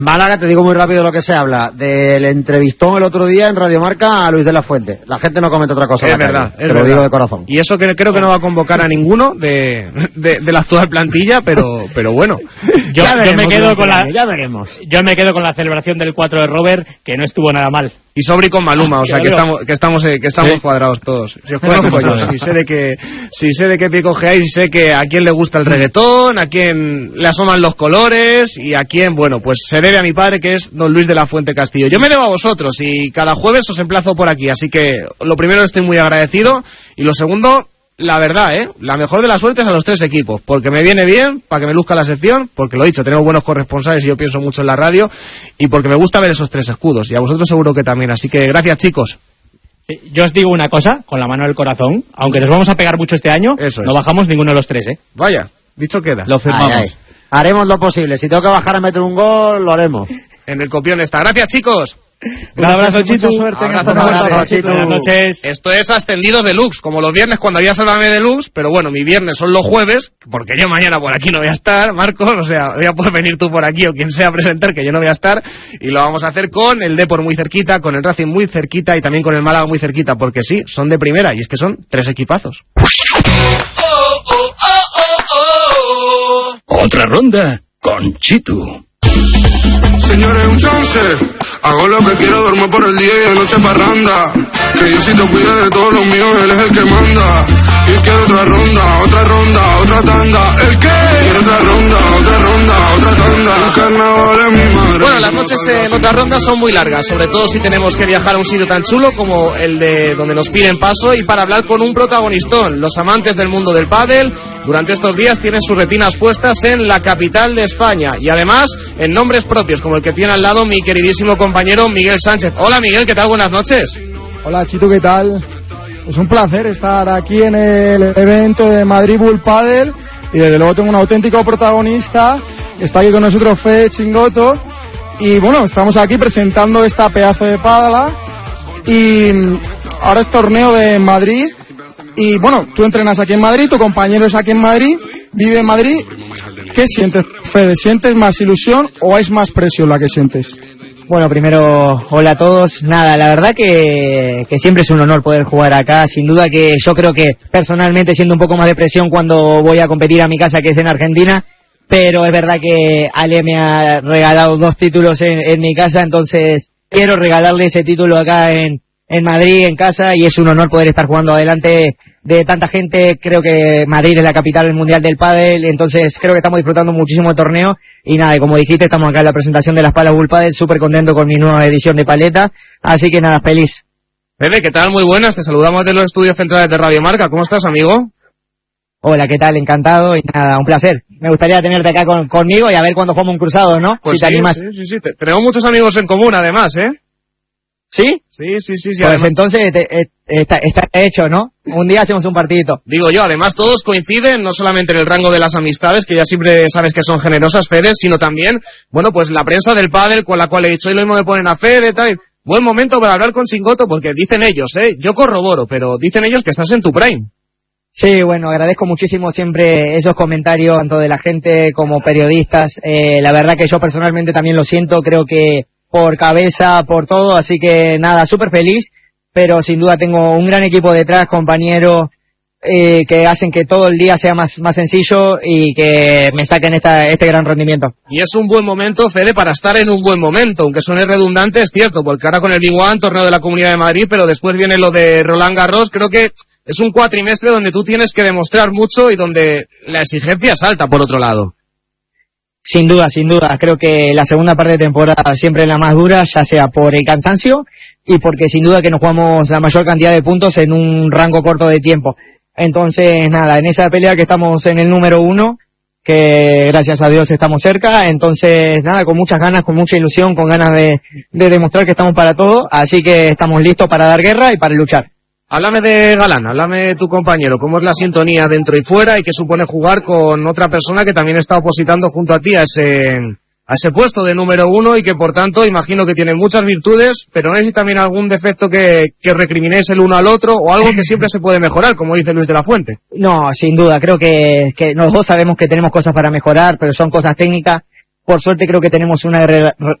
Málaga, te digo muy rápido lo que se habla. Del entrevistón el otro día en Radio Marca a Luis de la Fuente. La gente no comenta otra cosa. Es verdad, te lo digo de corazón. Y eso que creo que no va a convocar a ninguno de la actual plantilla, pero bueno. Yo me quedo con ya veremos. Yo me quedo con la celebración del 4 de Robert, que no estuvo nada mal. Y Sobri con Maluma, o sea que estamos ¿sí? Cuadrados todos. Si os conozco yo, si sé de qué pie cojeáis, y sé que a quién le gusta el reggaetón, a quién le asoman los colores y a quién, bueno, pues se debe a mi padre, que es don Luis de la Fuente Castillo. Yo me debo a vosotros y cada jueves os emplazo por aquí, así que lo primero, estoy muy agradecido, y lo segundo, la verdad, la mejor de las suertes a los tres equipos, porque me viene bien, para que me luzca la sección, porque lo he dicho, tenemos buenos corresponsales y yo pienso mucho en la radio, y porque me gusta ver esos tres escudos, y a vosotros seguro que también, así que gracias, chicos. Sí, yo os digo una cosa, con la mano del corazón, aunque nos vamos a pegar mucho este año, no bajamos ninguno de los tres, Vaya, dicho queda. Lo firmamos. Ay. Haremos lo posible, si tengo que bajar a meter un gol, lo haremos. En el copión está. Gracias, chicos. Un abrazo, Chitu. Mucha suerte en esta nueva Chitu. Buenas noches. Esto es Ascendidos Deluxe, como los viernes cuando había Sálvame Deluxe, pero bueno, mi viernes son los jueves, porque yo mañana por aquí no voy a estar, Marcos, o sea, voy a poder venir tú por aquí o quien sea a presentar, que yo no voy a estar, y lo vamos a hacer con el Depor muy cerquita, con el Racing muy cerquita y también con el Málaga muy cerquita, porque sí, son de primera, y es que son tres equipazos. Otra ronda con Chitu. Señores, un chance. Hago lo que quiero, duermo por el día y de noche parranda. Que Diosito cuide de todos los míos, él es el que manda. Y quiero otra ronda, otra tanda. ¿El qué? Quiero otra ronda, otra tanda. Un carnaval en mi madre. Bueno, las noches en otra ronda son muy largas, sobre todo si tenemos que viajar a un sitio tan chulo como el de donde nos piden paso, y para hablar con un protagonistón. Los amantes del mundo del pádel durante estos días tienen sus retinas puestas en la capital de España, y además en nombres propios, como el que tiene al lado mi queridísimo compañero Miguel Sánchez. Hola Miguel, ¿qué tal? Buenas noches. Hola Chitu, ¿qué tal? Es un placer estar aquí en el evento de Madrid Bull Padel, y desde luego tengo un auténtico protagonista. Está aquí con nosotros Fede Chingoto, y bueno, estamos aquí presentando esta pedazo de pádala, y ahora es torneo de Madrid. Y bueno, tú entrenas aquí en Madrid, tu compañero es aquí en Madrid, vive en Madrid. ¿Qué sientes, Fede? ¿Sientes más ilusión o es más presión la que sientes? Bueno, primero, hola a todos. Nada, la verdad que siempre es un honor poder jugar acá. Sin duda que yo creo que personalmente siento un poco más de presión cuando voy a competir a mi casa, que es en Argentina. Pero es verdad que Ale me ha regalado 2 títulos en mi casa, entonces quiero regalarle ese título acá en Madrid, en casa, y es un honor poder estar jugando adelante de tanta gente. Creo que Madrid es la capital mundial del pádel, entonces creo que estamos disfrutando muchísimo el torneo. Y nada, como dijiste, estamos acá en la presentación de las palas Bull Padel, súper contento con mi nueva edición de paleta, así que nada, feliz. Fede, ¿qué tal? Muy buenas, te saludamos de los estudios centrales de Radio Marca. ¿Cómo estás, amigo? Hola, ¿qué tal? Encantado, y nada, un placer. Me gustaría tenerte acá conmigo y a ver cuándo jugamos un cruzado, ¿no? Pues si te animas. Sí. Tenemos muchos amigos en común, además, ¿eh? ¿Sí? Sí. Pues además, entonces está hecho, ¿no? Un día hacemos un partidito. digo yo, además todos coinciden, no solamente en el rango de las amistades, que ya siempre sabes que son generosas, Fede, sino también, bueno, pues la prensa del pádel, con la cual he dicho, hoy lo mismo me ponen a Fede, tal. Buen momento para hablar con Chingoto, porque dicen ellos, yo corroboro, pero dicen ellos que estás en tu prime. Sí, bueno, agradezco muchísimo siempre esos comentarios, tanto de la gente como periodistas. La verdad que yo personalmente también lo siento, creo que por cabeza, por todo, así que nada, súper feliz, pero sin duda tengo un gran equipo detrás, compañeros, que hacen que todo el día sea más sencillo y que me saquen este gran rendimiento. Y es un buen momento, Fede, para estar en un buen momento, aunque suene redundante, es cierto, porque ahora con el Big One, torneo de la Comunidad de Madrid, pero después viene lo de Roland Garros, creo que es un cuatrimestre donde tú tienes que demostrar mucho y donde la exigencia es alta, por otro lado. Sin duda, creo que la segunda parte de temporada siempre es la más dura, ya sea por el cansancio y porque sin duda que nos jugamos la mayor cantidad de puntos en un rango corto de tiempo. Entonces, nada, en esa pelea que estamos en el número 1, que gracias a Dios estamos cerca, entonces nada, con muchas ganas, con mucha ilusión, con ganas de demostrar que estamos para todo, así que estamos listos para dar guerra y para luchar. Háblame de Galán, háblame de tu compañero, cómo es la sintonía dentro y fuera y qué supone jugar con otra persona que también está opositando junto a ti a ese puesto de número 1 y que por tanto imagino que tiene muchas virtudes, pero no sé si también algún defecto que recriminéis el uno al otro o algo que siempre se puede mejorar, como dice Luis de la Fuente. No, sin duda, creo que los dos sabemos que tenemos cosas para mejorar, pero son cosas técnicas. por suerte creo que tenemos una